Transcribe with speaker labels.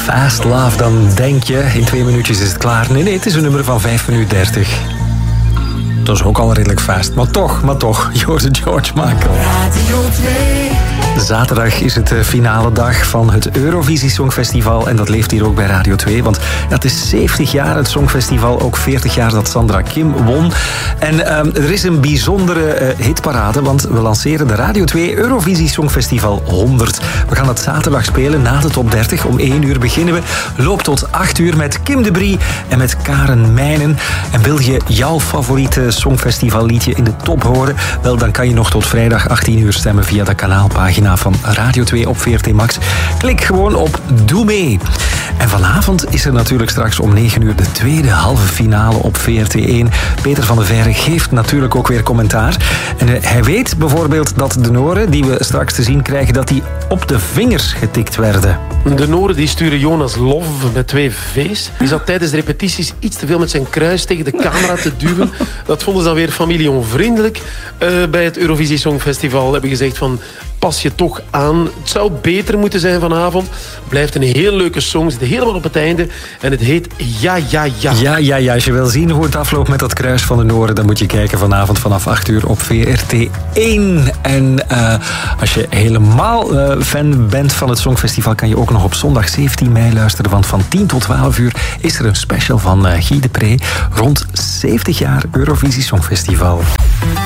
Speaker 1: Fast Love, dan denk je, in 2 minuutjes is het klaar. Nee, het is een nummer van 5 minuten 30. Dat is ook al redelijk fast, maar toch. Jorde George Michael.
Speaker 2: Radio 2.
Speaker 1: Zaterdag is het de finale dag van het Eurovisie Songfestival. En dat leeft hier ook bij Radio 2. Want het is 70 jaar het Songfestival. Ook 40 jaar dat Sandra Kim won. En er is een bijzondere hitparade. Want we lanceren de Radio 2 Eurovisie Songfestival 100. We gaan het zaterdag spelen na de top 30. Om 1 uur beginnen we. Loopt tot 8 uur met Kim de Brie en met Karen Mijnen. En wil je jouw favoriete Songfestivalliedje in de top horen? Wel, dan kan je nog tot vrijdag 18 uur stemmen via de kanaalpagina van Radio 2 op VRT Max. Klik gewoon op Doe mee. En vanavond is er natuurlijk straks om 9 uur de tweede halve finale op VRT1. Peter van de Veire geeft natuurlijk ook weer commentaar. En hij weet bijvoorbeeld dat de Noren, die we straks te zien krijgen, dat die op de vingers getikt werden.
Speaker 3: De Noren die sturen Jonas Love met 2 V's. Die zat tijdens de repetities iets te veel met zijn kruis tegen de camera te duwen. Dat vonden ze dan weer familieonvriendelijk. Bij het Eurovisie Songfestival hebben gezegd van, pas je toch aan. Het zou beter moeten zijn vanavond. Blijft een heel leuke song. Zit helemaal op het einde. En het heet Ja, ja, ja.
Speaker 1: Ja. Als je wil zien hoe het afloopt met dat kruis van de Noren, dan moet je kijken vanavond vanaf 8 uur op VRT1. En als je helemaal fan bent van het Songfestival, kan je ook nog op zondag 17 mei luisteren. Want van 10 tot 12 uur is er een special van Guy de Pre rond 70 jaar Eurovisie Songfestival.